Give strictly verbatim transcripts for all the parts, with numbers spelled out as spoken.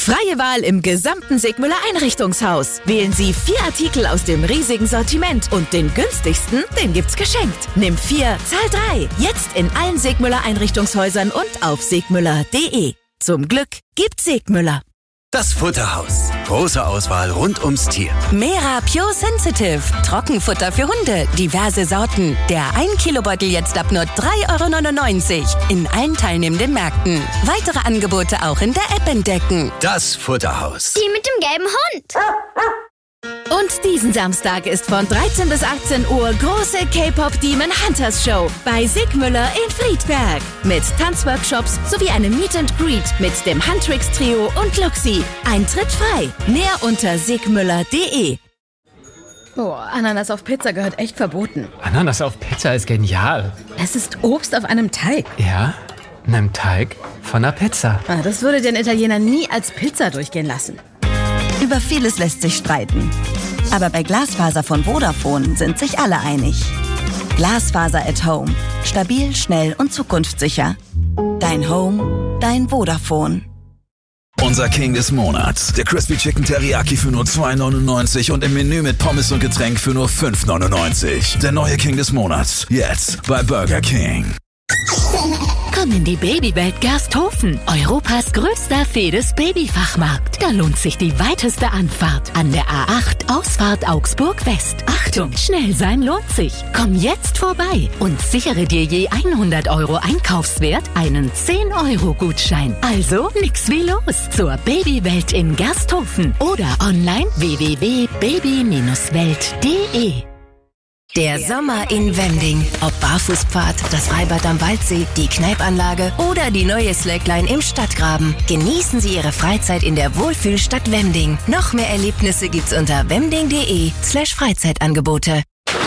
Freie Wahl im gesamten Sigmüller Einrichtungshaus. Wählen Sie vier Artikel aus dem riesigen Sortiment und den günstigsten, den gibt's geschenkt. Nimm vier, zahl drei. Jetzt in allen Sigmüller Einrichtungshäusern und auf sigmüller punkt de. Zum Glück gibt's Sigmüller. Das Futterhaus. Große Auswahl rund ums Tier. Mera Pure Sensitive. Trockenfutter für Hunde. Diverse Sorten. Der ein Kilo Beutel jetzt ab nur drei Euro neunundneunzig. In allen teilnehmenden Märkten. Weitere Angebote auch in der App entdecken. Das Futterhaus. Die mit dem gelben Hund. Und diesen Samstag ist von dreizehn bis achtzehn Uhr große K-Pop Demon Hunters Show bei Sigmüller in Friedberg. Mit Tanzworkshops sowie einem Meet and Greet mit dem Huntrix Trio und Luxi. Eintritt frei. Mehr unter sigmüller punkt de. Oh, Ananas auf Pizza gehört echt verboten. Ananas auf Pizza ist genial. Es ist Obst auf einem Teig. Ja, einem Teig von einer Pizza. Ah, das würde den Italiener nie als Pizza durchgehen lassen. Über vieles lässt sich streiten. Aber bei Glasfaser von Vodafone sind sich alle einig. Glasfaser at Home. Stabil, schnell und zukunftssicher. Dein Home, dein Vodafone. Unser King des Monats. Der Crispy Chicken Teriyaki für nur zwei neunundneunzig und im Menü mit Pommes und Getränk für nur fünf neunundneunzig. Der neue King des Monats. Jetzt bei Burger King. Komm in die Babywelt Gersthofen, Europas größter Fedes-Babyfachmarkt. Da lohnt sich die weiteste Anfahrt an der A acht Ausfahrt Augsburg West. Achtung, schnell sein lohnt sich. Komm jetzt vorbei und sichere dir je hundert Euro Einkaufswert einen zehn Euro Gutschein. Also nix wie los zur Babywelt in Gersthofen oder online w w w punkt baby Bindestrich welt punkt de. Der Sommer in Wending. Ob Barfußpfad, das Freibad am Waldsee, die Kneipanlage oder die neue Slackline im Stadtgraben. Genießen Sie Ihre Freizeit in der Wohlfühlstadt Wending. Noch mehr Erlebnisse gibt's unter wending punkt de slash Freizeitangebote.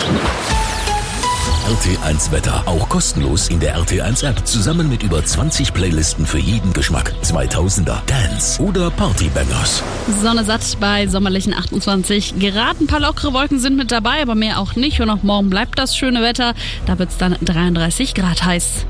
R T eins Wetter. Auch kostenlos in der R T eins App. Zusammen mit über zwanzig Playlisten für jeden Geschmack. zweitausender, Dance oder Partybangers. Sonne satt bei sommerlichen achtundzwanzig Grad. Ein paar lockere Wolken sind mit dabei, aber mehr auch nicht. Und auch morgen bleibt das schöne Wetter. Da wird's dann dreiunddreißig Grad heiß.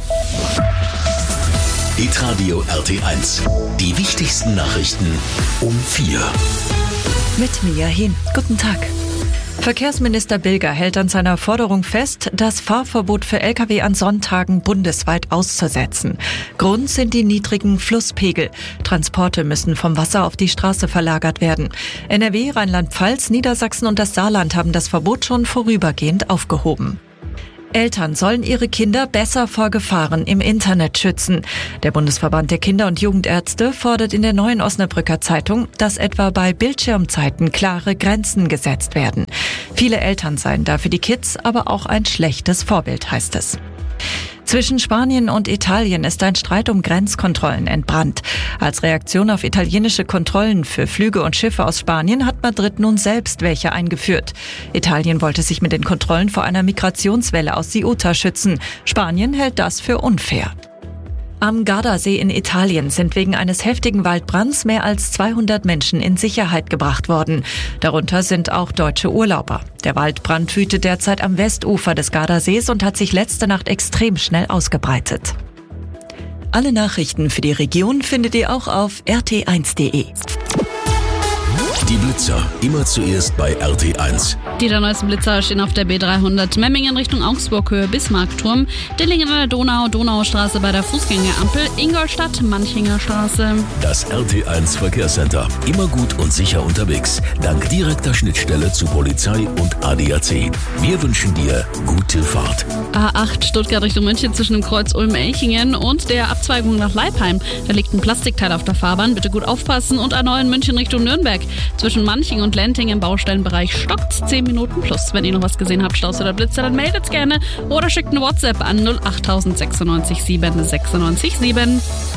Hitradio R T eins. Die wichtigsten Nachrichten um vier. Mit Mia Hin. Guten Tag. Verkehrsminister Bilger hält an seiner Forderung fest, das Fahrverbot für L K W an Sonntagen bundesweit auszusetzen. Grund sind die niedrigen Flusspegel. Transporte müssen vom Wasser auf die Straße verlagert werden. N R W, Rheinland-Pfalz, Niedersachsen und das Saarland haben das Verbot schon vorübergehend aufgehoben. Eltern sollen ihre Kinder besser vor Gefahren im Internet schützen. Der Bundesverband der Kinder- und Jugendärzte fordert in der Neuen Osnabrücker Zeitung, dass etwa bei Bildschirmzeiten klare Grenzen gesetzt werden. Viele Eltern seien da für die Kids aber auch ein schlechtes Vorbild, heißt es. Zwischen Spanien und Italien ist ein Streit um Grenzkontrollen entbrannt. Als Reaktion auf italienische Kontrollen für Flüge und Schiffe aus Spanien hat Madrid nun selbst welche eingeführt. Italien wollte sich mit den Kontrollen vor einer Migrationswelle aus Ceuta schützen. Spanien hält das für unfair. Am Gardasee in Italien sind wegen eines heftigen Waldbrands mehr als zweihundert Menschen in Sicherheit gebracht worden. Darunter sind auch deutsche Urlauber. Der Waldbrand wütet derzeit am Westufer des Gardasees und hat sich letzte Nacht extrem schnell ausgebreitet. Alle Nachrichten für die Region findet ihr auch auf r t eins punkt de. Die Blitzer, immer zuerst bei R T eins. Die der neuesten Blitzer stehen auf der B dreihundert Memmingen Richtung Augsburg-Höhe Bismarckturm, Dillingen an der Donau, Donaustraße bei der Fußgängerampel, Ingolstadt, Manchinger Straße. Das R T eins Verkehrscenter, immer gut und sicher unterwegs, dank direkter Schnittstelle zu Polizei und A D A C. Wir wünschen dir gute Fahrt. A acht Stuttgart Richtung München zwischen dem Kreuz Ulm-Elchingen und der Abzweigung nach Leipheim. Da liegt ein Plastikteil auf der Fahrbahn, bitte gut aufpassen. Und A neun München Richtung Nürnberg. Zwischen Manching und Lenting im Baustellenbereich stockt zehn Minuten plus. Wenn ihr noch was gesehen habt, Staus oder Blitzer, dann meldet's gerne oder schickt eine WhatsApp an null acht sechsundneunzig sieben sechsundneunzig sieben.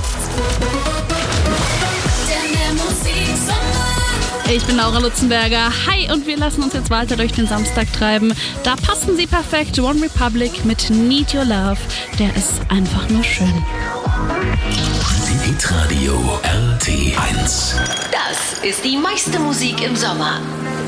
Ich bin Laura Lutzenberger. Hi, und wir lassen uns jetzt weiter durch den Samstag treiben. Da passen sie perfekt. One Republic mit Need Your Love. Der ist einfach nur schön. Hitradio R T eins. Das ist die meiste Musik im Sommer.